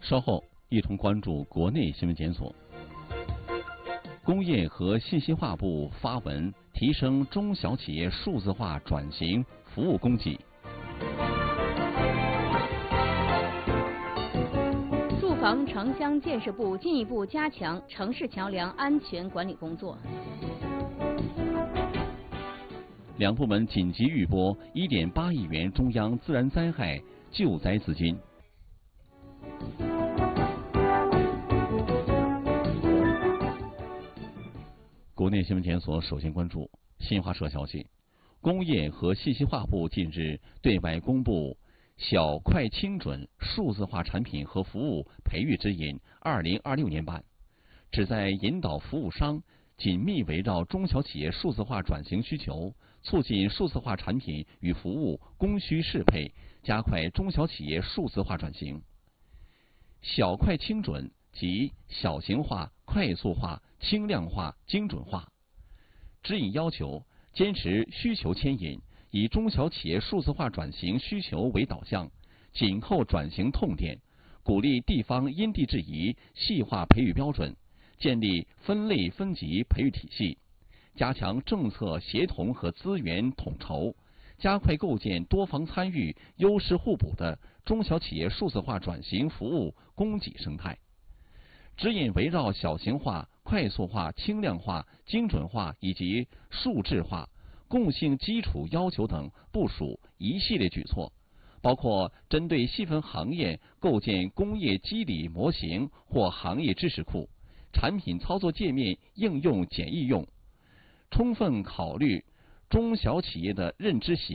稍后一同关注国内新闻检索。工业和信息化部发文提升中小企业数字化转型服务供给。 住房城乡建设部进一步加强城市桥梁安全管理工作。 两部门紧急预拨1.8亿元中央自然灾害救灾资金。国内新闻检索首先关注新华社消息，工业和信息化部近日对外公布小快轻准数字化产品和服务培育指引2026年版，旨在引导服务商紧密围绕中小企业数字化转型需求，促进数字化产品与服务供需适配，加快中小企业数字化转型。小快轻准即小型化、快速化、轻量化、精准化。指引要求坚持需求牵引，以中小企业数字化转型需求为导向，紧扣转型痛点，鼓励地方因地制宜细化培育标准，建立分类分级培育体系，加强政策协同和资源统筹，加快构建多方参与、优势互补的中小企业数字化转型服务供给生态。指引围绕小型化、快速化、轻量化、精准化以及数字化、共性基础要求等部署一系列举措，包括针对细分行业构建工业机理模型或行业知识库，产品操作界面应用简易用，充分考虑中小企业的认知习